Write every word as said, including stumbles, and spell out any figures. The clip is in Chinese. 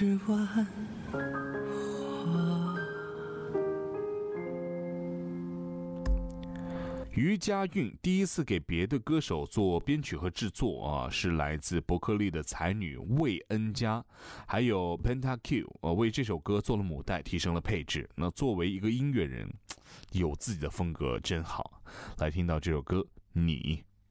是万于家韵第一次给别的歌手做编曲和制作啊，是来自伯克利的才女魏恩佳，还有 Pentakill 啊，为这首歌做了母带，提升了配置。那作为一个音乐人，有自己的风格真好。来听到这首歌，你。